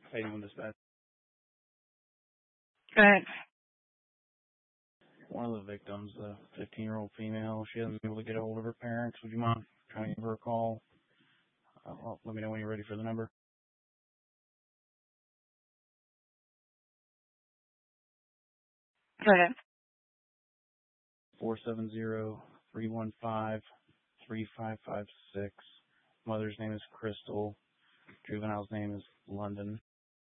How you doing, dispatch? Good. One of the victims, a 15-year-old female, she hasn't been able to get a hold of her parents. Would you mind trying to give her a call? Let me know when you're ready for the number. Good. 470-315-3556. Mother's name is Crystal. Juvenile's name is London.